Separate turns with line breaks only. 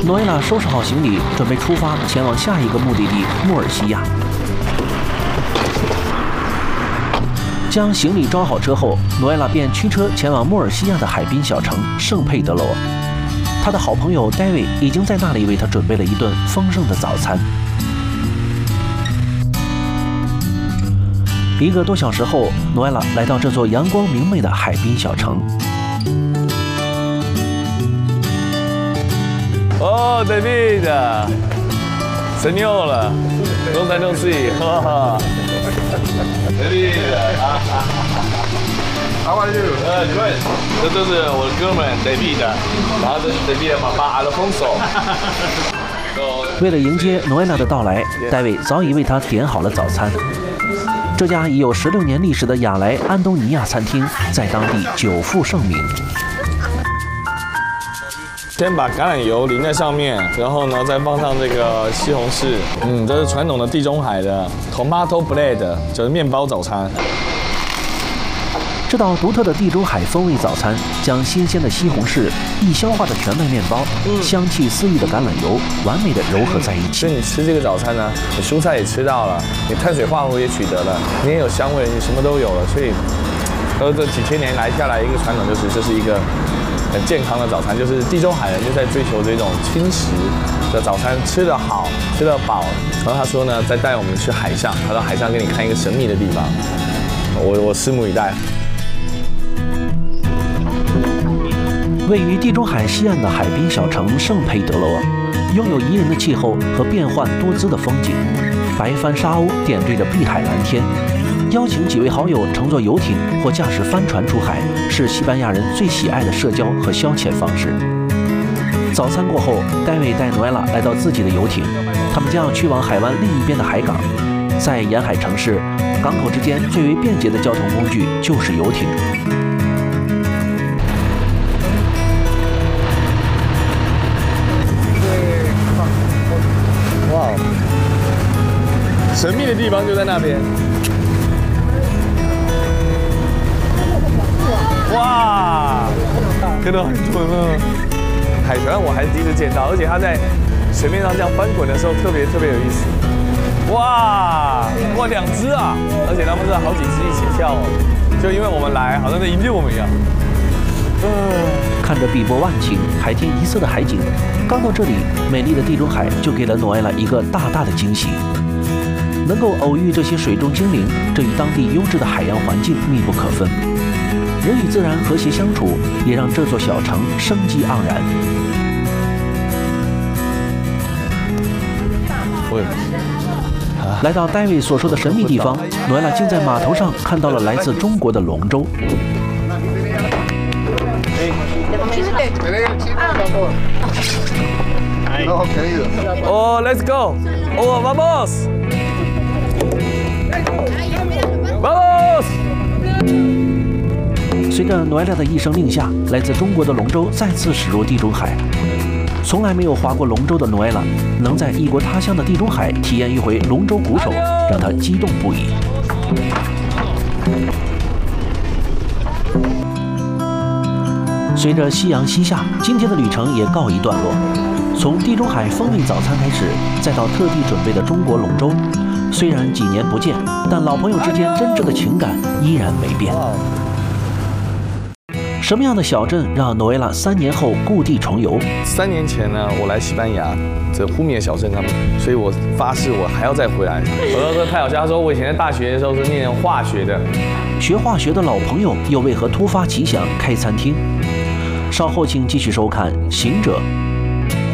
诺埃拉收拾好行李，准备出发前往下一个目的地穆尔西亚。将行李装好车后，诺埃拉便驱车前往穆尔西亚的海滨小城圣佩德罗。他的好朋友戴维已经在那里为他准备了一顿丰盛的早餐。1个多小时后，诺埃拉来到这座阳光明媚的海滨小城。
哦 ，David， Señor， long time no see， 哈哈。David， How are you？ Good。这都是我的哥们 David， 然后这是 David 的爸爸 Alfonso。
为了迎接诺埃拉的到来，戴维早已为他点好了早餐。这家已有16年历史的亚莱安东尼亚餐厅在当地久负盛名。
先把橄榄油淋在上面，然后呢，再放上这个西红柿。这是传统的地中海的 tomato bread， 就是面包早餐。
这道独特的地中海风味早餐，将新鲜的西红柿、易消化的全麦面包、香气四溢的橄榄油，完美的糅合在一起。
所以你吃这个早餐呢，你蔬菜也吃到了，你碳水化合物也取得了，你也有香味，你什么都有了。所以，这几千年来下来一个传统就是，这是一个很健康的早餐，就是地中海人就在追求这种轻食的早餐，吃得好，吃得饱。然后他说呢，再带我们去海上，他到海上给你看一个神秘的地方，我拭目以待。
位于地中海西岸的海滨小城圣佩德罗，拥有宜人的气候和变幻多姿的风景。白帆沙鸥点缀着碧海蓝天。邀请几位好友乘坐游艇或驾驶帆船出海，是西班牙人最喜爱的社交和消遣方式。早餐过后，戴维带诺埃拉来到自己的游艇，他们将去往海湾另一边的海港。在沿海城市，港口之间最为便捷的交通工具就是游艇。
哇，神秘的地方就在那边。哇，看到很多海豚，我还是第一次见到，而且它在水面上这样翻滚的时候，特别有意思。哇，2只啊，而且它们是好几只一起跳哦，就因为我们来，好像在迎接我们一样。
看着碧波万顷、海天一色的海景，刚到这里，美丽的地中海就给了诺埃拉一个大大的惊喜。能够偶遇这些水中精灵，这与当地优质的海洋环境密不可分。人与自然和谐相处，也让这座小城生机盎然。来到戴维所说的神秘地方，诺埃拉竟在码头上看到了来自中国的龙舟。
Oh, let's go! Oh, vamos! Vamos!
随着诺埃拉的一声令下，来自中国的龙舟再次驶入地中海。从来没有划过龙舟的诺埃拉，能在异国他乡的地中海体验一回龙舟鼓手，让他激动不已。随着夕阳西下，今天的旅程也告一段落。从地中海风味早餐开始，再到特地准备的中国龙舟，虽然几年不见，但老朋友之间真挚的情感依然没变。什么样的小镇让诺埃拉3年后故地重游
？3年前呢，我来西班牙这呼米尔小镇他们，所以我发誓我还要再回来。我说太好笑，他说我以前在大学的时候是念化学的，
学化学的老朋友又为何突发奇想开餐厅？稍后请继续收看《行者》。